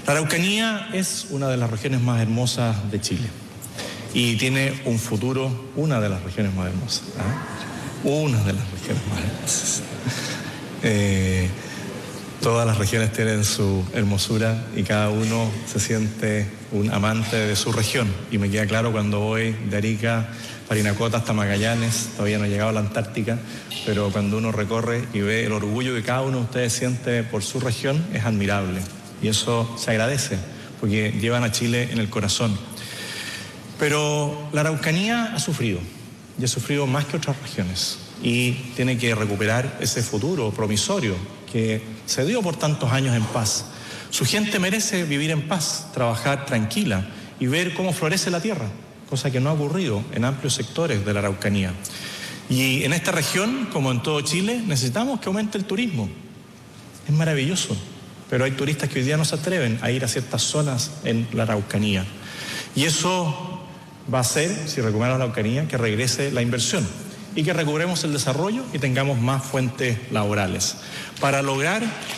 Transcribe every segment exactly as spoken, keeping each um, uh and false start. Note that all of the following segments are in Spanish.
La Araucanía es una de las regiones más hermosas de Chile y tiene un futuro, una de las regiones más hermosas, ¿eh? Una de las regiones más hermosas. Eh, todas las regiones tienen su hermosura y cada uno se siente un amante de su región, y me queda claro cuando voy de Arica, Parinacota hasta Magallanes. Todavía no he llegado a la Antártica, pero cuando uno recorre y ve el orgullo que cada uno de ustedes siente por su región, es admirable. Y eso se agradece, porque llevan a Chile en el corazón. Pero la Araucanía ha sufrido, y ha sufrido más que otras regiones, y tiene que recuperar ese futuro promisorio que se dio por tantos años en paz. Su gente merece vivir en paz, trabajar tranquila y ver cómo florece la tierra, cosa que no ha ocurrido en amplios sectores de la Araucanía. Y en esta región, como en todo Chile, necesitamos que aumente el turismo. Es maravilloso, pero hay turistas que hoy día no se atreven a ir a ciertas zonas en la Araucanía. Y eso va a hacer, si recuperamos la Araucanía, que regrese la inversión y que recuperemos el desarrollo y tengamos más fuentes laborales. Para lograr,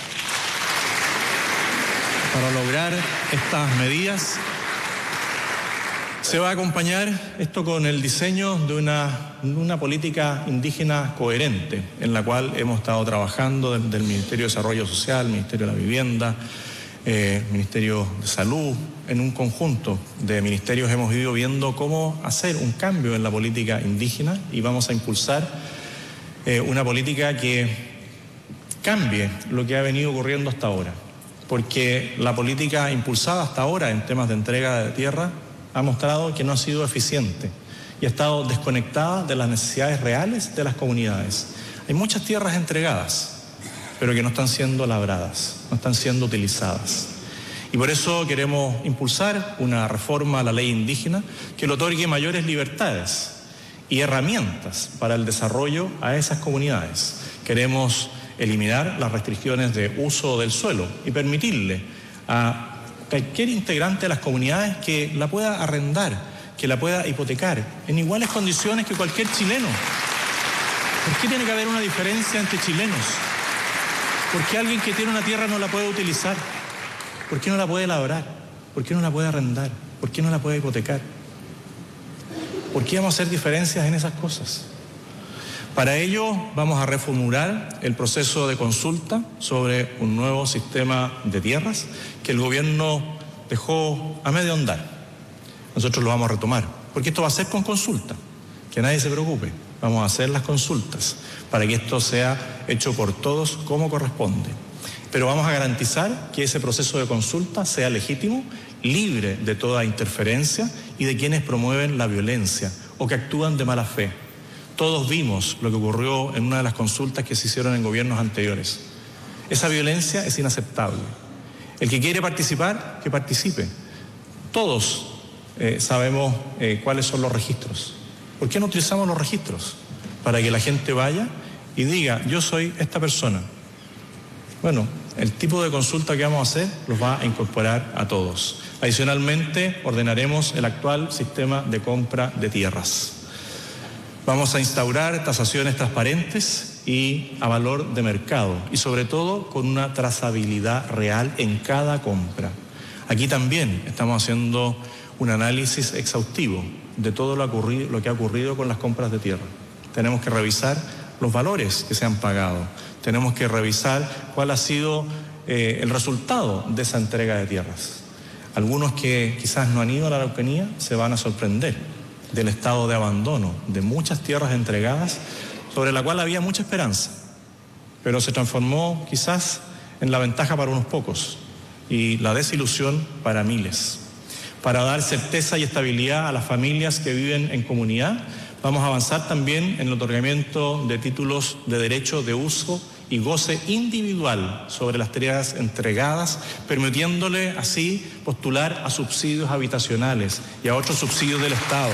para lograr estas medidas, se va a acompañar esto con el diseño de una, una política indígena coherente, en la cual hemos estado trabajando del, del Ministerio de Desarrollo Social, Ministerio de la Vivienda, eh, Ministerio de Salud. En un conjunto de ministerios hemos ido viendo cómo hacer un cambio en la política indígena, y vamos a impulsar eh, una política que cambie lo que ha venido ocurriendo hasta ahora, porque la política impulsada hasta ahora en temas de entrega de tierra ha mostrado que no ha sido eficiente y ha estado desconectada de las necesidades reales de las comunidades. Hay muchas tierras entregadas, pero que no están siendo labradas, no están siendo utilizadas. Y por eso queremos impulsar una reforma a la ley indígena que le otorgue mayores libertades y herramientas para el desarrollo a esas comunidades. Queremos eliminar las restricciones de uso del suelo y permitirle a cualquier integrante de las comunidades que la pueda arrendar, que la pueda hipotecar en iguales condiciones que cualquier chileno. ¿Por qué tiene que haber una diferencia entre chilenos? ¿Por qué alguien que tiene una tierra no la puede utilizar? ¿Por qué no la puede labrar? ¿Por qué no la puede arrendar? ¿Por qué no la puede hipotecar? ¿Por qué vamos a hacer diferencias en esas cosas? Para ello vamos a reformular el proceso de consulta sobre un nuevo sistema de tierras que el gobierno dejó a medio andar. Nosotros lo vamos a retomar, porque esto va a ser con consulta, que nadie se preocupe. Vamos a hacer las consultas para que esto sea hecho por todos como corresponde. Pero vamos a garantizar que ese proceso de consulta sea legítimo, libre de toda interferencia y de quienes promueven la violencia o que actúan de mala fe. Todos vimos lo que ocurrió en una de las consultas que se hicieron en gobiernos anteriores. Esa violencia es inaceptable. El que quiere participar, que participe. Todos eh, sabemos eh, cuáles son los registros. ¿Por qué no utilizamos los registros? Para que la gente vaya y diga, yo soy esta persona. Bueno, el tipo de consulta que vamos a hacer los va a incorporar a todos. Adicionalmente, ordenaremos el actual sistema de compra de tierras. Vamos a instaurar tasaciones transparentes y a valor de mercado, y sobre todo con una trazabilidad real en cada compra. Aquí también estamos haciendo un análisis exhaustivo de todo lo, ocurrido, lo que ha ocurrido con las compras de tierra. Tenemos que revisar los valores que se han pagado. Tenemos que revisar cuál ha sido eh, el resultado de esa entrega de tierras. Algunos que quizás no han ido a la Araucanía se van a sorprender del estado de abandono de muchas tierras entregadas sobre la cual había mucha esperanza, pero se transformó quizás en la ventaja para unos pocos y la desilusión para miles. Para dar certeza y estabilidad a las familias que viven en comunidad, vamos a avanzar también en el otorgamiento de títulos de derecho de uso y goce individual sobre las tierras entregadas, permitiéndole así postular a subsidios habitacionales y a otros subsidios del Estado.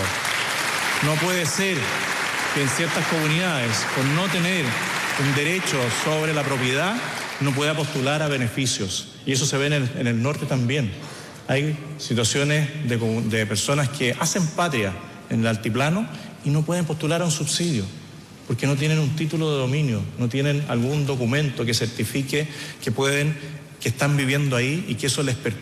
No puede ser que en ciertas comunidades, por no tener un derecho sobre la propiedad, no pueda postular a beneficios. Y eso se ve en el, en el norte también. Hay situaciones de, de personas que hacen patria en el altiplano y no pueden postular a un subsidio, porque no tienen un título de dominio, no tienen algún documento que certifique que pueden, que están viviendo ahí y que eso les pertenece.